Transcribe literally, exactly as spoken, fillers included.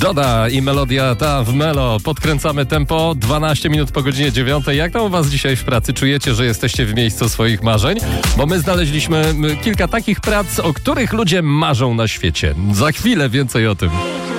Doda i melodia ta w Melo. Podkręcamy tempo, dwanaście minut po godzinie dziewiątej. Jak tam u was dzisiaj w pracy? Czujecie, że jesteście w miejscu swoich marzeń? Bo my znaleźliśmy kilka takich prac, o których ludzie marzą na świecie. Za chwilę więcej o tym.